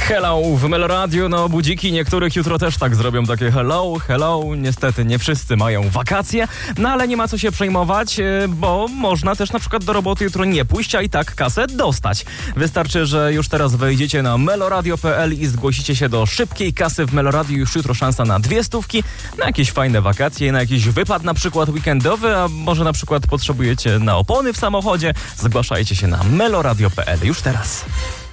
Hello w Meloradiu, no budziki niektórych jutro też tak zrobią, takie hello, hello. Niestety nie wszyscy mają wakacje, no ale nie ma co się przejmować, bo można też na przykład do roboty jutro nie pójść, a i tak kasę dostać. Wystarczy, że już teraz wejdziecie na meloradio.pl i zgłosicie się do szybkiej kasy w Meloradiu. Już jutro szansa na 200, na jakieś fajne wakacje, na jakiś wypad na przykład weekendowy, a może na przykład potrzebujecie na opony w samochodzie. Zgłaszajcie się na meloradio.pl już teraz.